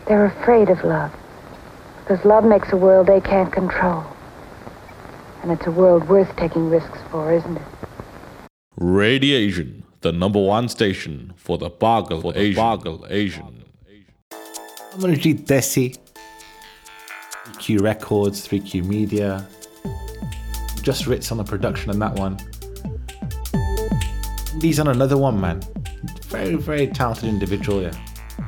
They're afraid of love. Because love makes a world they can't control. And it's a world worth taking risks for, isn't it? Radiation, the #1 station for the Pagal Asian. I'm going to do Desi, 3Q Records, 3Q Media. Just Ritz on the production on that one. He's on another one, man. Very, very talented individual, yeah.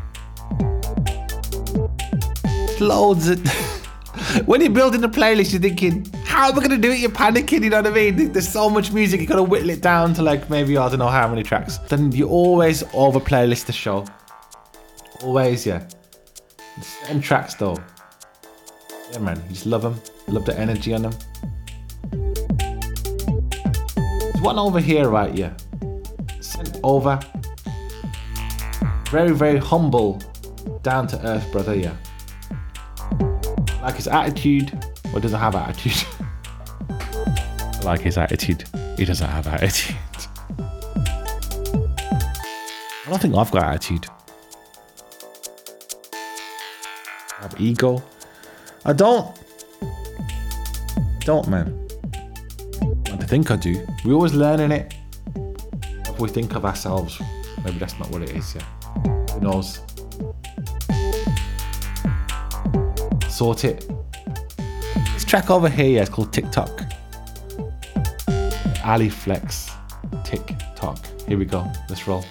Loads of... When you're building a playlist, you're thinking, how am I going to do it? You're panicking, you know what I mean? There's so much music, you got to whittle it down to like maybe, I don't know how many tracks. Then you always over playlist the show. Always, yeah. Certain tracks though. Yeah, man, you just love them. Love the energy on them. There's one over here, right, yeah. Sent over. Very, very humble, down to earth brother, yeah. Like his attitude, or doesn't have attitude. I like his attitude. He doesn't have attitude. I don't think I've got attitude. I have ego. I don't, man. I think I do. We're always learning it. If we think of ourselves, maybe that's not what it is, yeah. Who knows? Sort it. This track over here, yeah, it's called TikTok. Ali Flex. TikTok. Here we go. Let's roll.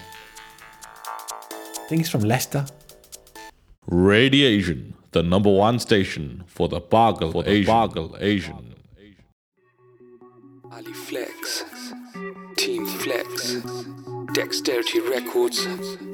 I think it's from Leicester. Radiation, the #1 station for the Pagal Asian. Ali Flex. Team Flex. Dexterity Records.